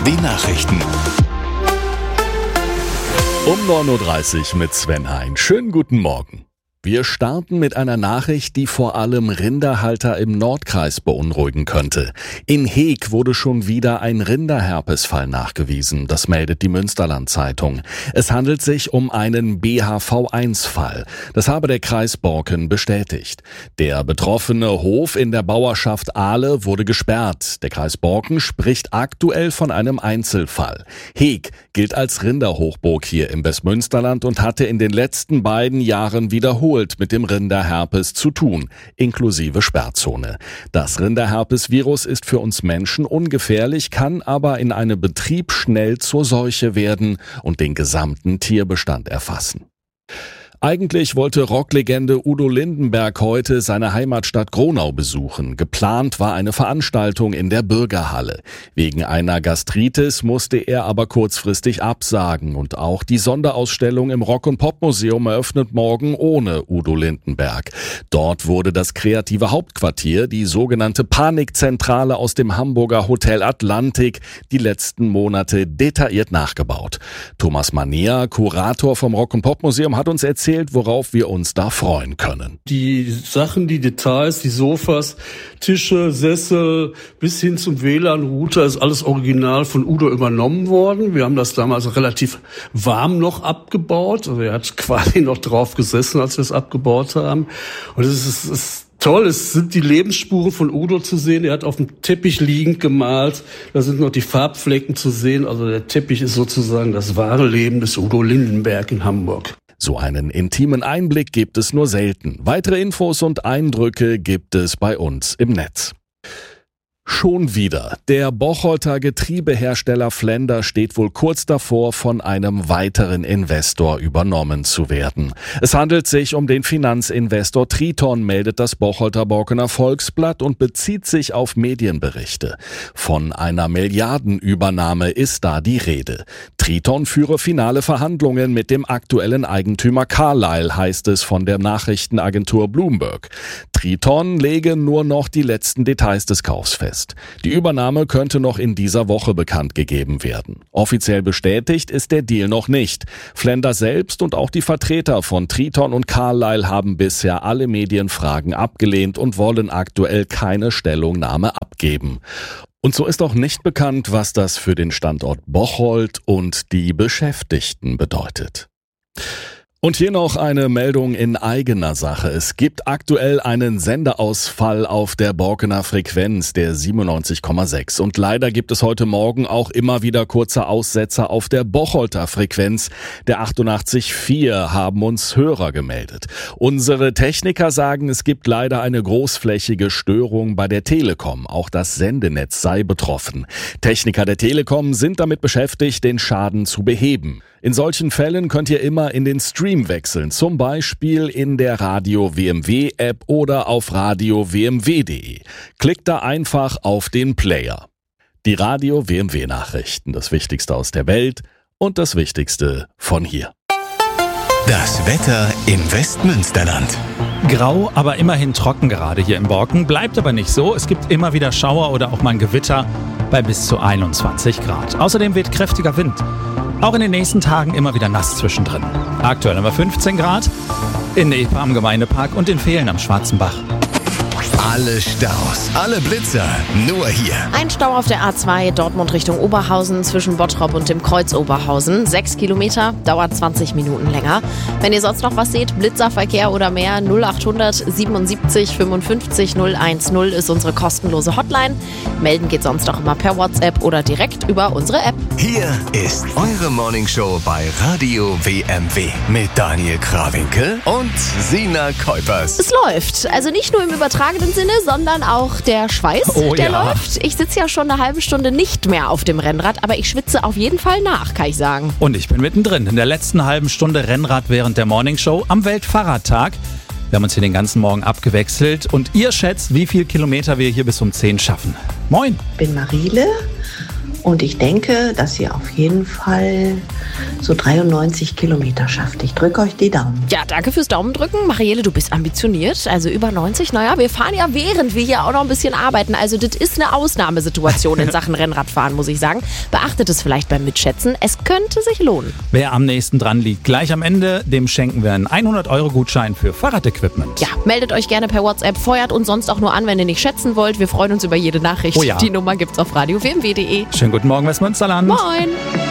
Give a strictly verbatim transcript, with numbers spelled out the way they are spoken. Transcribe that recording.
Die Nachrichten. Um neun Uhr dreißig mit Sven Hein. Schönen guten Morgen. Wir starten mit einer Nachricht, die vor allem Rinderhalter im Nordkreis beunruhigen könnte. In Heeg wurde schon wieder ein Rinderherpesfall nachgewiesen. Das meldet die Münsterland-Zeitung. Es handelt sich um einen B H V eins Fall. Das habe der Kreis Borken bestätigt. Der betroffene Hof in der Bauerschaft Ahle wurde gesperrt. Der Kreis Borken spricht aktuell von einem Einzelfall. Heeg gilt als Rinderhochburg hier im Westmünsterland und hatte in den letzten beiden Jahren wiederholt mit dem Rinderherpes zu tun, inklusive Sperrzone. Das Rinderherpesvirus ist für uns Menschen ungefährlich, kann aber in einem Betrieb schnell zur Seuche werden und den gesamten Tierbestand erfassen. Eigentlich wollte Rocklegende Udo Lindenberg heute seine Heimatstadt Gronau besuchen. Geplant war eine Veranstaltung in der Bürgerhalle. Wegen einer Gastritis musste er aber kurzfristig absagen. Und auch die Sonderausstellung im Rock- und Popmuseum eröffnet morgen ohne Udo Lindenberg. Dort wurde das kreative Hauptquartier, die sogenannte Panikzentrale aus dem Hamburger Hotel Atlantik, die letzten Monate detailliert nachgebaut. Thomas Manea, Kurator vom Rock- und Popmuseum, hat uns erzählt, worauf wir uns da freuen können. Die Sachen, die Details, die Sofas, Tische, Sessel bis hin zum W L A N-Router ist alles original von Udo übernommen worden. Wir haben das damals relativ warm noch abgebaut. Also er hat quasi noch drauf gesessen, als wir es abgebaut haben. Und es ist, es ist toll, es sind die Lebensspuren von Udo zu sehen. Er hat auf dem Teppich liegend gemalt. Da sind noch die Farbflecken zu sehen. Also der Teppich ist sozusagen das wahre Leben des Udo Lindenberg in Hamburg. So einen intimen Einblick gibt es nur selten. Weitere Infos und Eindrücke gibt es bei uns im Netz. Schon wieder. Der Bocholter Getriebehersteller Flender steht wohl kurz davor, von einem weiteren Investor übernommen zu werden. Es handelt sich um den Finanzinvestor Triton, meldet das Bocholter Borkener Volksblatt und bezieht sich auf Medienberichte. Von einer Milliardenübernahme ist da die Rede. Triton führe finale Verhandlungen mit dem aktuellen Eigentümer Carlyle, heißt es von der Nachrichtenagentur Bloomberg. Triton lege nur noch die letzten Details des Kaufs fest. Die Übernahme könnte noch in dieser Woche bekannt gegeben werden. Offiziell bestätigt ist der Deal noch nicht. Flender selbst und auch die Vertreter von Triton und Carlyle haben bisher alle Medienfragen abgelehnt und wollen aktuell keine Stellungnahme abgeben. Und so ist auch nicht bekannt, was das für den Standort Bocholt und die Beschäftigten bedeutet. Und hier noch eine Meldung in eigener Sache. Es gibt aktuell einen Sendeausfall auf der Borkener Frequenz, der siebenundneunzig Komma sechs. Und leider gibt es heute Morgen auch immer wieder kurze Aussetzer auf der Bocholter Frequenz. Der achtundachtzig Komma vier haben uns Hörer gemeldet. Unsere Techniker sagen, es gibt leider eine großflächige Störung bei der Telekom. Auch das Sendenetz sei betroffen. Techniker der Telekom sind damit beschäftigt, den Schaden zu beheben. In solchen Fällen könnt ihr immer in den Stream wechseln, zum Beispiel in der Radio W M W App oder auf radio w m w punkt d e. Klickt da einfach auf den Player. Die Radio W M W Nachrichten, das Wichtigste aus der Welt und das Wichtigste von hier. Das Wetter im Westmünsterland. Grau, aber immerhin trocken gerade hier im Borken. Bleibt aber nicht so. Es gibt immer wieder Schauer oder auch mal ein Gewitter bei bis zu einundzwanzig Grad. Außerdem weht kräftiger Wind. Auch in den nächsten Tagen immer wieder nass zwischendrin. Aktuell haben wir fünfzehn Grad in Nepa am Gemeindepark und in Vehlen am Schwarzen Bach. Alle Staus, alle Blitzer, nur hier. Ein Stau auf der A zwei Dortmund Richtung Oberhausen zwischen Bottrop und dem Kreuz Oberhausen. Sechs Kilometer, dauert zwanzig Minuten länger. Wenn ihr sonst noch was seht, Blitzerverkehr oder mehr, null achthundert siebenundsiebzig fünfundfünfzig null eins null ist unsere kostenlose Hotline. Melden geht sonst auch immer per WhatsApp oder direkt über unsere App. Hier ist eure Morningshow bei Radio W M W mit Daniel Krawinkel und Sina Kuipers. Es läuft, also nicht nur im übertragenen Sinne, sondern auch der Schweiß, Oh, der ja. läuft. Ich sitze ja schon eine halbe Stunde nicht mehr auf dem Rennrad, aber ich schwitze auf jeden Fall nach, kann ich sagen. Und ich bin mittendrin in der letzten halben Stunde Rennrad während der Morningshow am Weltfahrradtag. Wir haben uns hier den ganzen Morgen abgewechselt und ihr schätzt, wie viel Kilometer wir hier bis um zehn schaffen. Moin! Ich bin Marile Und ich denke, dass ihr auf jeden Fall so dreiundneunzig Kilometer schafft. Ich drücke euch die Daumen. Ja, danke fürs Daumendrücken. Marielle, du bist ambitioniert. Also über neunzig. Naja, wir fahren ja, während wir hier auch noch ein bisschen arbeiten. Also das ist eine Ausnahmesituation in Sachen Rennradfahren, muss ich sagen. Beachtet es vielleicht beim Mitschätzen. Es könnte sich lohnen. Wer am nächsten dran liegt, gleich am Ende, dem schenken wir einen hundert Euro Gutschein für Fahrradequipment. Ja, meldet euch gerne per WhatsApp, feuert uns sonst auch nur an, wenn ihr nicht schätzen wollt. Wir freuen uns über jede Nachricht. Oh ja. Die Nummer gibt's auf radio w m w punkt d e. Schönen guten Morgen, Westmünsterland. Moin!